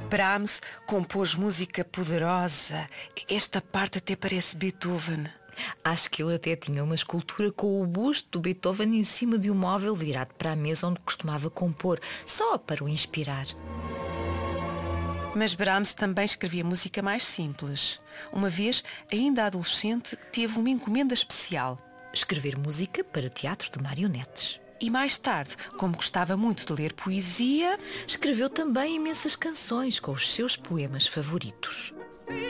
Brahms compôs música poderosa. Esta parte até parece Beethoven. Acho que ele até tinha uma escultura com o busto do Beethoven em cima de um móvel virado para a mesa onde costumava compor, só para o inspirar. Mas Brahms também escrevia música mais simples. Uma vez, ainda adolescente, teve uma encomenda especial: escrever música para teatro de marionetes. E mais tarde, como gostava muito de ler poesia, escreveu também imensas canções com os seus poemas favoritos.